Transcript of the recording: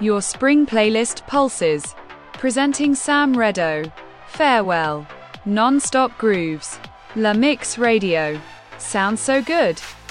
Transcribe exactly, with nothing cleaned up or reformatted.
Your spring playlist pulses. Presenting Sam Redo. Farewell. Non-stop grooves. La Mix Radio. Sounds so good.